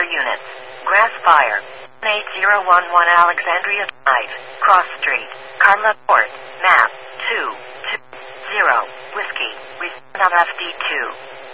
units. Grass Fire. 8011 Alexandria Drive, Cross Street, Carla Court, Map 220, Whiskey, Respond FD2.